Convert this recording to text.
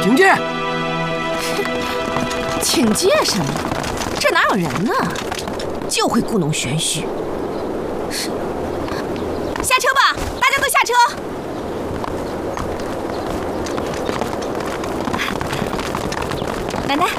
请进。 请进什么？这哪有人呢？就会故弄玄虚。是，下车吧，大家都下车。奶奶。